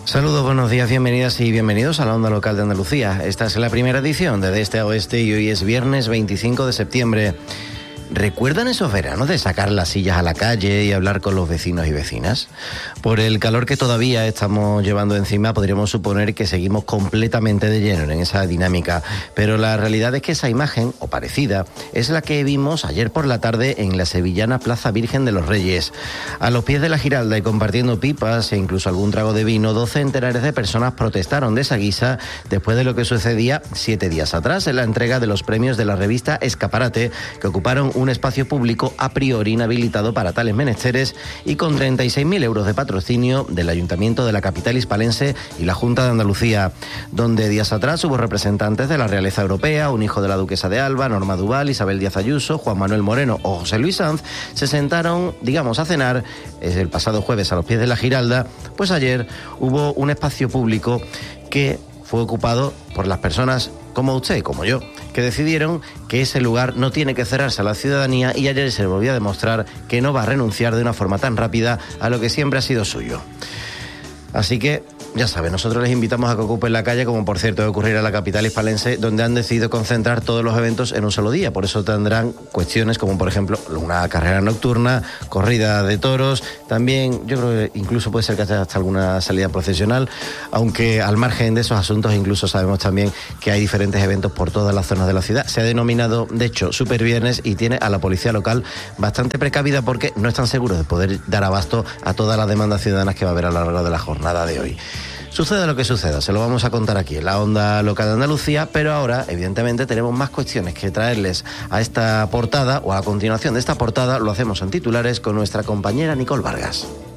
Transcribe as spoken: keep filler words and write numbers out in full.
Saludos, buenos días, bienvenidas y bienvenidos a la Onda Local de Andalucía. Esta es la primera edición de De Este a Oeste y hoy es viernes veinticinco de septiembre. ¿Recuerdan esos veranos de sacar las sillas a la calle y hablar con los vecinos y vecinas? Por el calor que todavía estamos llevando encima, podríamos suponer que seguimos completamente de lleno en esa dinámica, pero la realidad es que esa imagen, o parecida, es la que vimos ayer por la tarde en la sevillana Plaza Virgen de los Reyes. A los pies de la Giralda y compartiendo pipas e incluso algún trago de vino, doce centenares de personas protestaron de esa guisa después de lo que sucedía siete días atrás en la entrega de los premios de la revista Escaparate, que ocuparon un espacio público a priori inhabilitado para tales menesteres y con treinta y seis mil euros de patrocinio del Ayuntamiento de la capital hispalense y la Junta de Andalucía, donde días atrás hubo representantes de la realeza europea, un hijo de la duquesa de Alba, Norma Duval, Isabel Díaz Ayuso, Juan Manuel Moreno o José Luis Sanz, se sentaron, digamos, a cenar el pasado jueves a los pies de la Giralda. Pues ayer hubo un espacio público que fue ocupado por las personas como usted y como yo, que decidieron que ese lugar no tiene que cerrarse a la ciudadanía, y ayer se volvió a demostrar que no va a renunciar de una forma tan rápida a lo que siempre ha sido suyo. Así que, ya saben, nosotros les invitamos a que ocupen la calle, como por cierto de ocurrir a la capital hispalense, donde han decidido concentrar todos los eventos en un solo día. Por eso tendrán cuestiones como, por ejemplo, una carrera nocturna, corrida de toros, también yo creo que incluso puede ser que haya hasta alguna salida procesional, aunque al margen de esos asuntos incluso sabemos también que hay diferentes eventos por todas las zonas de la ciudad. Se ha denominado, de hecho, Super Viernes, y tiene a la policía local bastante precavida porque no están seguros de poder dar abasto a todas las demandas ciudadanas que va a haber a lo largo de la jornada de hoy. Suceda lo que suceda, se lo vamos a contar aquí en la Onda Local de Andalucía, pero ahora, evidentemente, tenemos más cuestiones que traerles a esta portada, o a la continuación de esta portada. Lo hacemos en titulares con nuestra compañera Nicole Vargas.